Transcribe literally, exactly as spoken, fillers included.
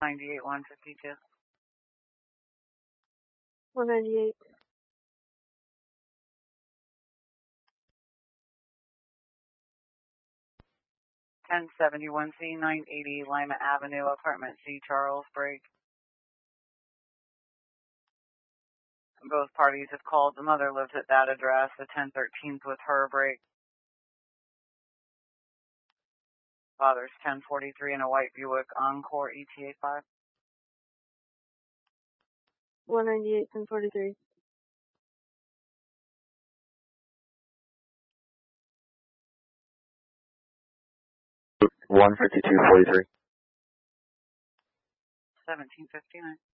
ninety-eight, one fifty-two. one ninety-eight. ten seventy-one C, nine eighty Lima Avenue, apartment C, Charles, break. Both parties have called. The mother lives at that address. The ten thirteenth with her, break. Father's ten forty-three in a white Buick Encore E T A five. one ninety-eight, ten forty-three. one fifty-two forty-three. seventeen fifty-nine.